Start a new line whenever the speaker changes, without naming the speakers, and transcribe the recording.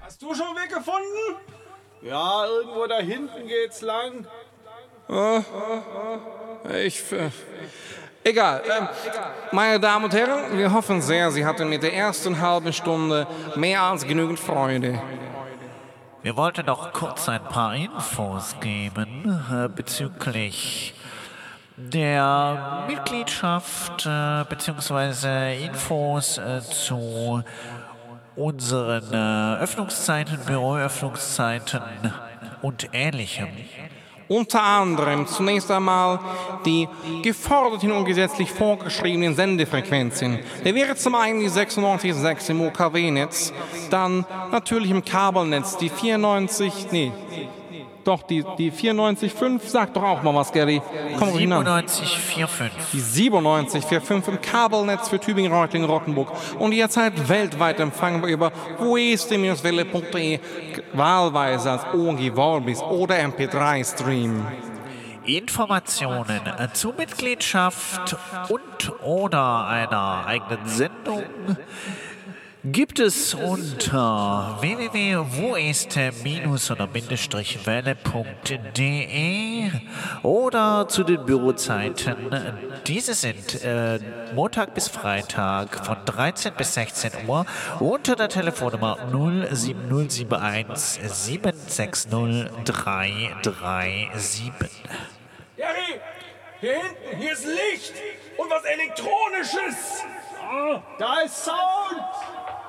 Hast du schon einen Weg gefunden?
Ja, irgendwo da hinten geht's lang.
Egal. Meine Damen und Herren, wir hoffen sehr, Sie hatten mit der ersten halben Stunde mehr als genügend Freude.
Wir wollten noch kurz ein paar Infos geben bezüglich der Mitgliedschaft beziehungsweise Infos zu unseren Öffnungszeiten, Büroöffnungszeiten und Ähnlichem.
Unter anderem zunächst einmal die geforderten und gesetzlich vorgeschriebenen Sendefrequenzen. Da wäre zum einen die 96,6 im OKW-Netz, dann natürlich im Kabelnetz die 94,5, sag doch auch mal was, Gary. Komm ruhig hinein.
97,45.
Die 97,45 im Kabelnetz für Tübingen, Reutlingen, Rottenburg. Und jederzeit weltweit empfangen wir über www.welle.de, wahlweise als ONG Vorbis oder MP3-Stream.
Informationen zur Mitgliedschaft und oder einer eigenen Sendung gibt es unter www.wo-ist-welle.de oder zu den Bürozeiten. Diese sind Montag bis Freitag von 13 bis 16 Uhr unter der Telefonnummer 07071 760 337.
Gary, hier hinten, hier ist Licht und was Elektronisches.
Da ist Sound.